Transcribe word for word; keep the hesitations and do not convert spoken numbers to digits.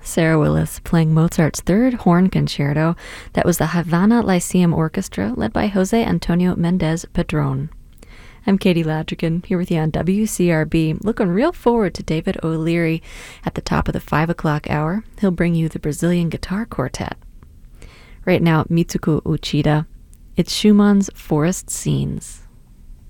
Sarah Willis playing Mozart's Third Horn Concerto. That was the Havana Lyceum Orchestra, led by Jose Antonio Mendez Padron. I'm Katie Ladrigan, here with you on W C R B, looking real forward to David O'Leary at the top of the five o'clock hour. He'll bring you the Brazilian Guitar Quartet. Right now, Mitsuko Uchida. It's Schumann's Forest Scenes.